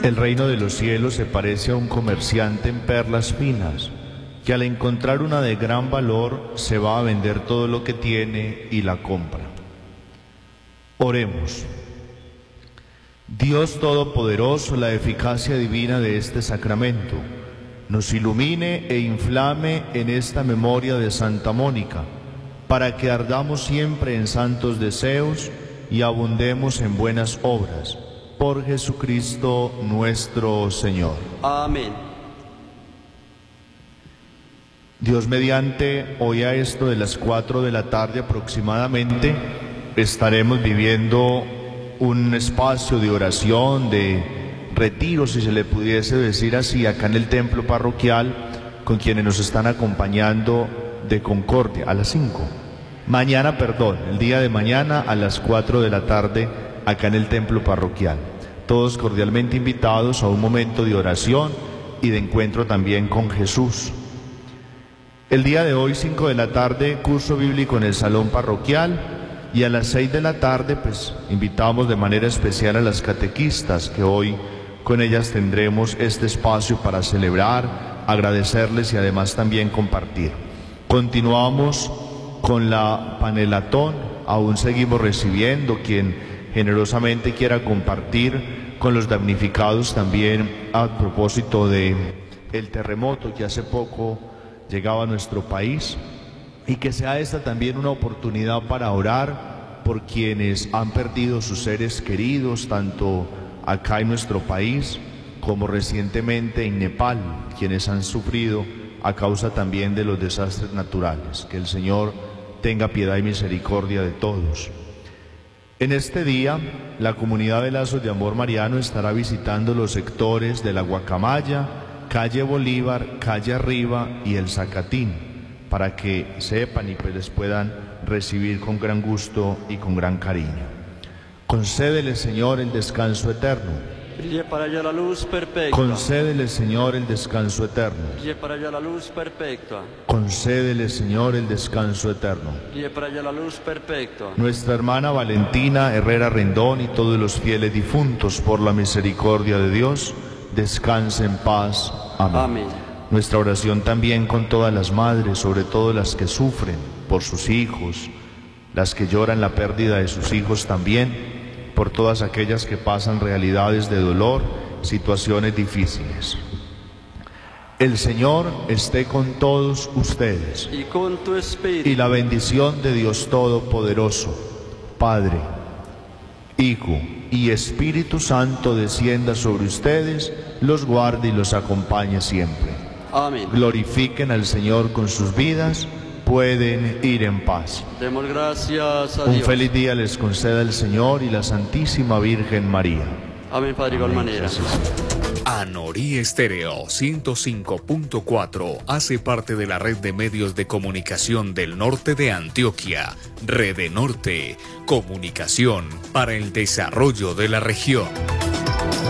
El reino de los cielos se parece a un comerciante en perlas finas, que al encontrar una de gran valor se va a vender todo lo que tiene y la compra. Oremos. Dios Todopoderoso, la eficacia divina de este sacramento nos ilumine e inflame en esta memoria de Santa Mónica, para que ardamos siempre en santos deseos y abundemos en buenas obras. Por Jesucristo nuestro Señor. Amén. Dios mediante, hoy a esto de las 4 de la tarde aproximadamente, estaremos viviendo un espacio de oración, de retiro, si se le pudiese decir así, acá en el templo parroquial, con quienes nos están acompañando de Concordia, a las 5. El día de mañana a las 4 de la tarde, acá en el templo parroquial. Todos cordialmente invitados a un momento de oración y de encuentro también con Jesús. El día de hoy, 5 de la tarde, curso bíblico en el salón parroquial, y a las 6 de la tarde, pues, invitamos de manera especial a las catequistas, que hoy con ellas tendremos este espacio para celebrar, agradecerles y además también compartir. Continuamos con la panelatón, aún seguimos recibiendo quien generosamente quiera compartir con los damnificados también a propósito de el terremoto que hace poco llegaba a nuestro país, y que sea esta también una oportunidad para orar por quienes han perdido sus seres queridos, tanto acá en nuestro país como recientemente en Nepal, quienes han sufrido a causa también de los desastres naturales. Que el Señor tenga piedad y misericordia de todos. En este día, la comunidad de Lazos de Amor Mariano estará visitando los sectores de la Guacamaya, calle Bolívar, calle Arriba y el Zacatín, para que sepan y pues les puedan recibir con gran gusto y con gran cariño. Concédele, Señor, el descanso eterno. Brille para allá la luz perfecta. Concédele, Señor, el descanso eterno. Brille para allá la luz perfecta. Concédele, Señor, el descanso eterno. Brille para allá la luz perfecta. Nuestra hermana Valentina Herrera Rendón y todos los fieles difuntos, por la misericordia de Dios, descansen en paz. Amén. Amén. Nuestra oración también con todas las madres, sobre todo las que sufren por sus hijos, las que lloran la pérdida de sus hijos también, por todas aquellas que pasan realidades de dolor, situaciones difíciles. El Señor esté con todos ustedes. Y con tu espíritu. Y la bendición de Dios Todopoderoso, Padre, Hijo y Espíritu Santo descienda sobre ustedes, los guarde y los acompañe siempre. Amén. Glorifiquen al Señor con sus vidas, pueden ir en paz. Demos gracias a Un Dios. feliz día les conceda el Señor y la Santísima Virgen María. Amén, Padre, de igual manera. Anorí Estéreo 105.4 hace parte de la red de medios de comunicación del norte de Antioquia, Rede Norte, comunicación para el desarrollo de la región.